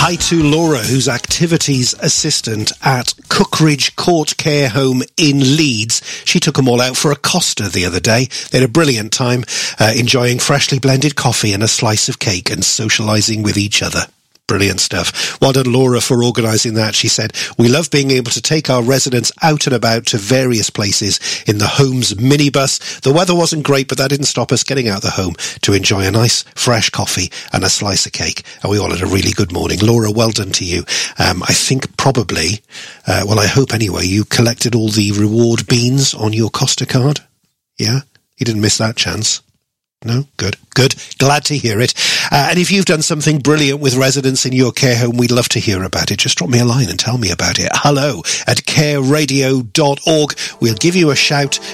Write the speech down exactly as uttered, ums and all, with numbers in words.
Hi to Laura, who's activities assistant at Cookridge Court Care Home in Leeds. She took them all out for a Costa the other day. They had a brilliant time, uh, enjoying freshly blended coffee and a slice of cake and socialising with each other. Brilliant stuff. Well done, Laura, for organising that. She said, we love being able to take our residents out and about to various places in the home's minibus. The weather wasn't great, but that didn't stop us getting out of the home to enjoy a nice, fresh coffee and a slice of cake. And we all had a really good morning. Laura, well done to you. Um, I think probably, uh, well, I hope anyway, you collected all the reward beans on your Costa card. Yeah? You didn't miss that chance. No? Good. Good. Glad to hear it. Uh, and if you've done something brilliant with residents in your care home, we'd love to hear about it. Just drop me a line and tell me about it. Hello at care radio dot org. We'll give you a shout